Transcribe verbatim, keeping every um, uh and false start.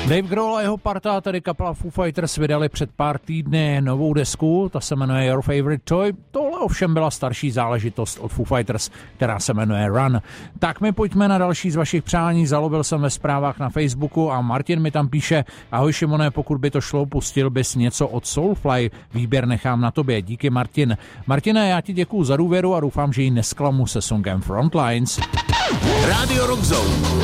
Dave Grohl a jeho parta, tedy kapela Foo Fighters, vydali před pár týdny novou desku, ta se jmenuje Your Favorite Toy. Tohle ovšem byla starší záležitost od Foo Fighters, která se jmenuje Run. Tak mi pojďme na další z vašich přání. Zalobil jsem ve zprávách na Facebooku a Martin mi tam píše: ahoj Šimone, pokud by to šlo, pustil bys něco od Soulfly, výběr nechám na tobě. Díky Martin. Martine, já ti děkuju za důvěru a doufám, že ji nesklamu se songem Frontlines. Radio Rock Zone.